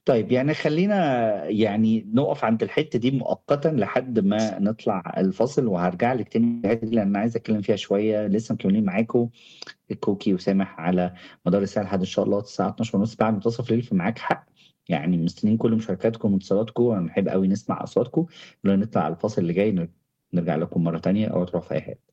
طيب يعني خلينا يعني نقف عند الحتة دي مؤقتا لحد ما نطلع الفاصل، وهرجع لك تاني في الحتة دي لأن أنا عايز أتكلم فيها شوية. لسه مكملين معاكم كوكي وسامح على مدار الساعة لحد إن شاء الله الساعة 12 ونص بعد منتصف الليل، فمعاك حق. يعني مستنيين كل مشاركاتكم واتصالاتكم، أنا بحب قوي نسمع أصواتكم. لو نطلع على الفاصل اللي جاي نرجع لكم مرة تانية، أو تروح في أي حتة.